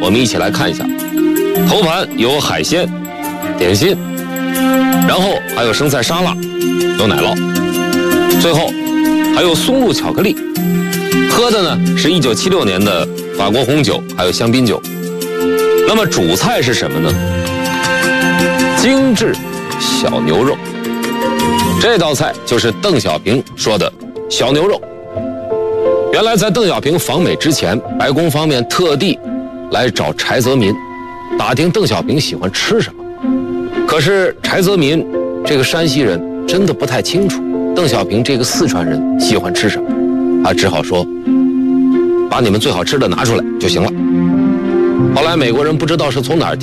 我们一起来看一下。头盘有海鲜、点心，然后还有生菜沙拉，有奶酪，最后还有松露巧克力。喝的呢是1976年的法国红酒，还有香槟酒。那么主菜是什么呢？精致小牛肉。这道菜就是邓小平说的小牛肉。原来在邓小平访美之前，白宫方面特地来找柴泽民，打听邓小平喜欢吃什么。可是柴泽民这个山西人真的不太清楚邓小平这个四川人喜欢吃什么，他只好说把你们最好吃的拿出来就行了。后来美国人不知道是从哪儿